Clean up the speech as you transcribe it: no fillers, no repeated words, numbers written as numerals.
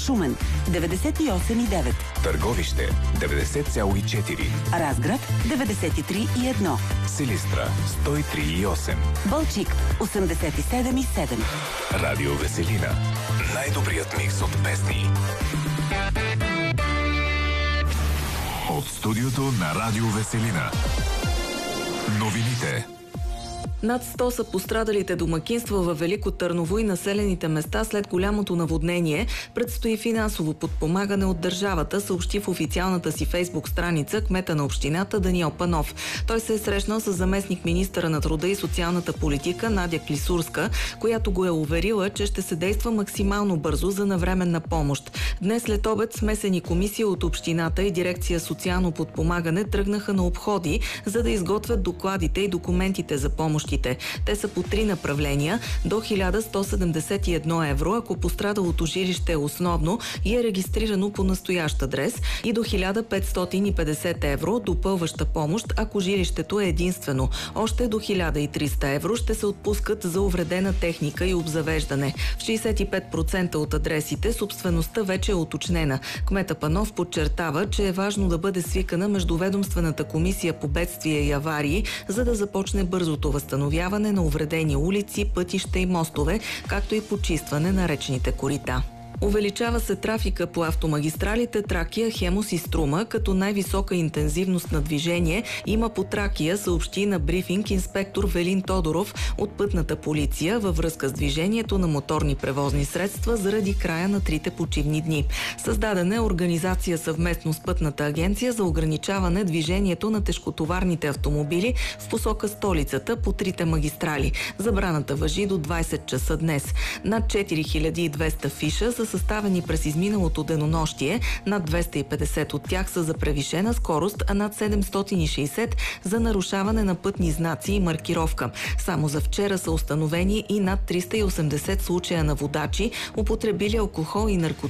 Шумен 98,9. Търговище 90,4. Разград 93,1. Силистра 103,8. Балчик 87,7. Радио Веселина. Най-добрият микс от песни. От студиото на Радио Веселина. Новините. Над 100 са пострадалите домакинства във Велико Търново и населените места след голямото наводнение. Предстои финансово подпомагане от държавата, съобщи в официалната си фейсбук страница кмета на общината Даниел Панов. Той се е срещнал с заместник министъра на труда и социалната политика Надя Клисурска, която го е уверила, че ще се действа максимално бързо за навременна помощ. Днес след обед смесени комисии от общината и дирекция социално подпомагане тръгнаха на обходи, за да изготвят докладите и документите за помощ. Те са по 3 направления до 1171 евро, ако пострадалото жилище е основно и е регистрирано по настоящ адрес, и до 1550 евро допълваща помощ, ако жилището е единствено. Още до 1300 евро ще се отпускат за увредена техника и обзавеждане. В 65% от адресите собствеността вече е уточнена. Кмета Панов подчертава, че е важно да бъде свикана междуведомствената комисия по бедствия и аварии, за да започне бързото възстановяване на увредени улици, пътища и мостове, както и почистване на речните корита. Увеличава се трафика по автомагистралите Тракия, Хемус и Струма, като най-висока интензивност на движение има по Тракия, съобщи на брифинг инспектор Велин Тодоров от Пътната полиция във връзка с движението на моторни превозни средства заради края на 3 почивни дни. Създадена е организация съвместно с Пътната агенция за ограничаване движението на тежкотоварните автомобили в посока столицата по 3 магистрали. Забраната важи до 20 часа днес. Над 4200 фиша са съставени през изминалото денонощие, над 250 от тях са за превишена скорост, а над 760 за нарушаване на пътни знаци и маркировка. Само за вчера са установени и над 380 случая на водачи, употребили алкохол и наркотици